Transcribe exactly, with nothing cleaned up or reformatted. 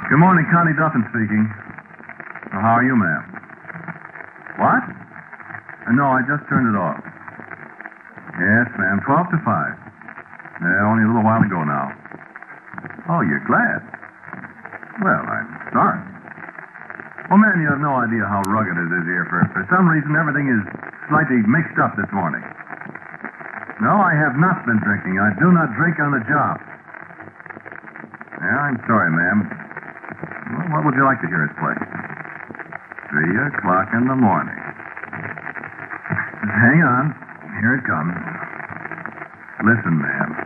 Good morning, Connie Duffin speaking. Oh, how are you, ma'am? What? Uh, no, I just turned it off. Yes, ma'am, twelve to five. Yeah, only a little while ago now. Oh, you're glad? Well, I'm sorry. Well, man, you have no idea how rugged it is here. For, for some reason, everything is slightly mixed up this morning. No, I have not been drinking. I do not drink on the job. Yeah, I'm sorry, ma'am. Well, what would you like to hear us play? Three o'clock in the morning. Just hang on. Here it comes. Listen, ma'am.